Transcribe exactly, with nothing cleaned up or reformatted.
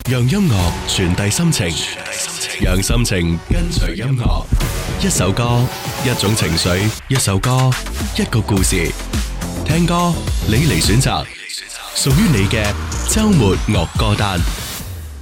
讓音樂傳遞心情，讓心情跟隨音樂。一首歌，一種情緒；一首歌，一個故事。聽歌，你嚟選擇，屬於你嘅周末樂歌單。